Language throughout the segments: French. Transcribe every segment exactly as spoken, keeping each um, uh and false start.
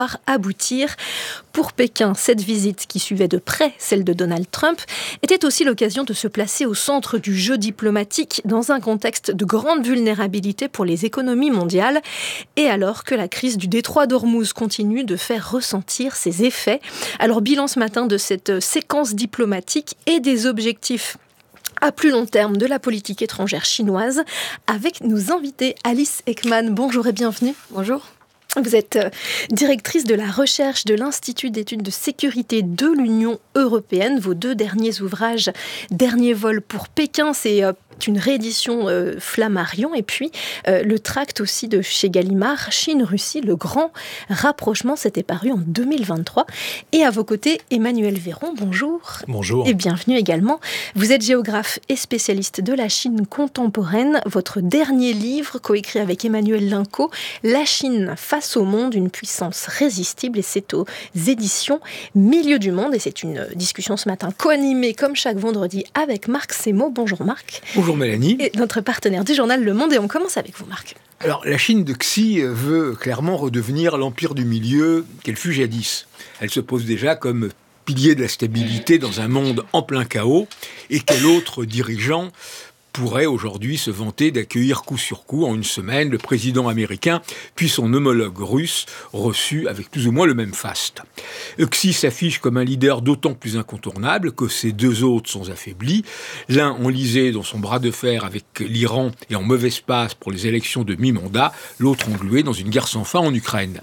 aboutir. Pour Pékin, cette visite qui suivait de près celle de Donald Trump était aussi l'occasion de se placer au centre du jeu diplomatique dans un contexte de grande vulnérabilité pour les économies mondiales et alors que la crise du détroit d'Ormuz continue de faire ressentir ses effets. Alors bilan ce matin de cette séquence diplomatique et des objectifs à plus long terme de la politique étrangère chinoise avec nos invités. Alice Ekman, bonjour et bienvenue. Bonjour. Vous êtes directrice de la recherche de l'Institut d'études de sécurité de l'Union européenne. Vos deux derniers ouvrages, Dernier vol pour Pékin, c'est une réédition euh, Flammarion. Et puis, euh, le tract aussi de chez Gallimard, Chine-Russie, le grand rapprochement, c'était paru en deux mille vingt-trois. Et à vos côtés, Emmanuel Véron, bonjour. Bonjour. Et bienvenue également. Vous êtes géographe et spécialiste de la Chine contemporaine. Votre dernier livre, coécrit avec Emmanuel Linco, La Chine face au monde, une puissance résistible, et c'est aux éditions Milieu du Monde. Et c'est une discussion ce matin co-animée, comme chaque vendredi, avec Marc Semo. Bonjour Marc. Bonjour Mélanie. Et notre partenaire du journal Le Monde. Et on commence avec vous Marc. Alors la Chine de Xi veut clairement redevenir l'empire du milieu qu'elle fut jadis. Elle se pose déjà comme pilier de la stabilité dans un monde en plein chaos. Et quel autre dirigeant pourrait aujourd'hui se vanter d'accueillir coup sur coup en une semaine le président américain puis son homologue russe reçu avec plus ou moins le même faste. Xi s'affiche comme un leader d'autant plus incontournable que ses deux autres sont affaiblis, l'un enlisé dans son bras de fer avec l'Iran et en mauvaise passe pour les élections de mi-mandat, l'autre englué dans une guerre sans fin en Ukraine.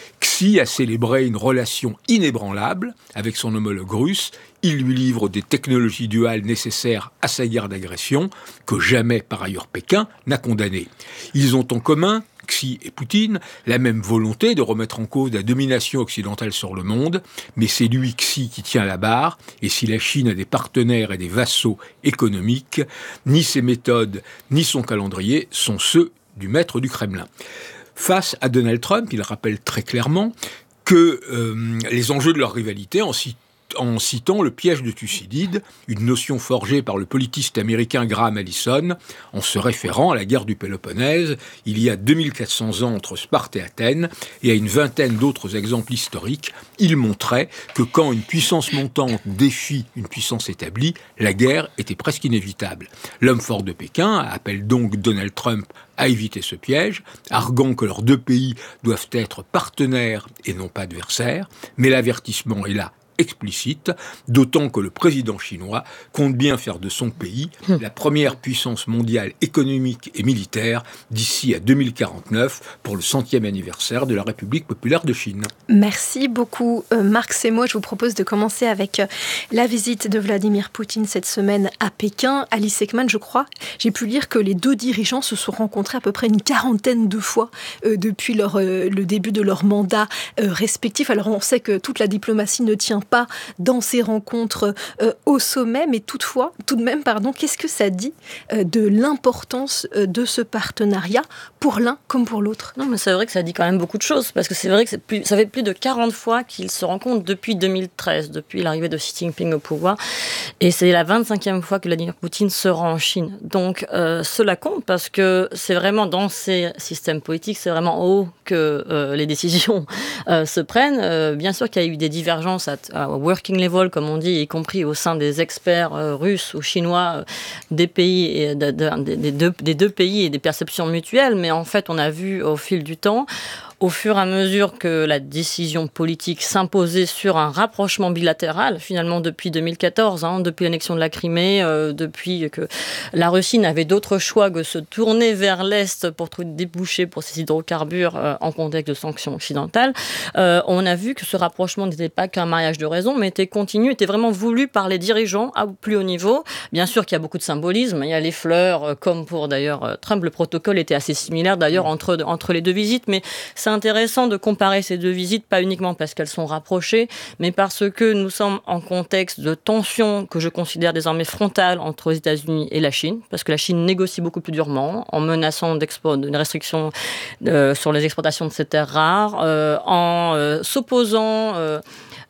Xi a célébré une relation inébranlable avec son homologue russe. Il lui livre des technologies duales nécessaires à sa guerre d'agression, que jamais, par ailleurs, Pékin n'a condamné. Ils ont en commun, Xi et Poutine, la même volonté de remettre en cause la domination occidentale sur le monde, mais c'est lui, Xi, qui tient la barre, et si la Chine a des partenaires et des vassaux économiques, ni ses méthodes, ni son calendrier sont ceux du maître du Kremlin. Face à Donald Trump, il rappelle très clairement que euh, les enjeux de leur rivalité, en, cit- en citant le piège de Thucydide, une notion forgée par le politiste américain Graham Allison, en se référant à la guerre du Péloponnèse, il y a deux mille quatre cents ans entre Sparte et Athènes, et à une vingtaine d'autres exemples historiques, il montrait que quand une puissance montante défie une puissance établie, la guerre était presque inévitable. L'homme fort de Pékin appelle donc Donald Trump à éviter ce piège, arguant que leurs deux pays doivent être partenaires et non pas adversaires, mais l'avertissement est là explicite, d'autant que le président chinois compte bien faire de son pays la première puissance mondiale économique et militaire d'ici à deux mille quarante-neuf pour le centième anniversaire de la République populaire de Chine. Merci beaucoup euh, Marc Semo. Je vous propose de commencer avec euh, la visite de Vladimir Poutine cette semaine à Pékin. Alice Ekman, je crois, j'ai pu lire que les deux dirigeants se sont rencontrés à peu près une quarantaine de fois euh, depuis leur, euh, le début de leur mandat euh, respectif. Alors on sait que toute la diplomatie ne tient pas dans ces rencontres euh, au sommet, mais toutefois, tout de même, pardon, qu'est-ce que ça dit euh, de l'importance euh, de ce partenariat pour l'un comme pour l'autre ? Non, mais c'est vrai que ça dit quand même beaucoup de choses, parce que c'est vrai que c'est plus, ça fait plus de quarante fois qu'ils se rencontrent depuis deux mille treize, depuis l'arrivée de Xi Jinping au pouvoir, et c'est la vingt-cinquième fois que Vladimir Poutine se rend en Chine. Donc euh, cela compte, parce que c'est vraiment dans ces systèmes politiques, c'est vraiment en haut que euh, les décisions euh, se prennent. Euh, bien sûr qu'il y a eu des divergences à, à working level, comme on dit, y compris au sein des experts euh, russes ou chinois euh, des pays, et de, de, de, des, deux, des deux pays et des perceptions mutuelles, mais en fait, on a vu au fil du temps, au fur et à mesure que la décision politique s'imposait sur un rapprochement bilatéral, finalement depuis deux mille quatorze, hein, depuis l'annexion de la Crimée, euh, depuis que la Russie n'avait d'autre choix que de se tourner vers l'Est pour trouver des débouchés pour ses hydrocarbures euh, en contexte de sanctions occidentales, euh, on a vu que ce rapprochement n'était pas qu'un mariage de raison, mais était continu, était vraiment voulu par les dirigeants à plus haut niveau. Bien sûr qu'il y a beaucoup de symbolisme, il y a les fleurs, euh, comme pour d'ailleurs Trump, le protocole était assez similaire d'ailleurs entre, entre les deux visites, mais c'est intéressant de comparer ces deux visites, pas uniquement parce qu'elles sont rapprochées, mais parce que nous sommes en contexte de tension que je considère désormais frontale entre les États-Unis et la Chine, parce que la Chine négocie beaucoup plus durement, en menaçant d'une restriction euh, sur les exportations de ces terres rares, euh, en euh, s'opposant euh,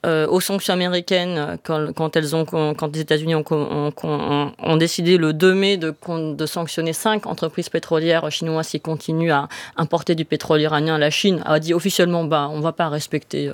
euh, aux sanctions américaines quand, quand, elles ont, quand les États-Unis ont, ont, ont, ont décidé le deux mai de, de sanctionner cinq entreprises pétrolières chinoises qui continuent à importer du pétrole iranien. La Chine a dit officiellement bah, on ne va pas respecter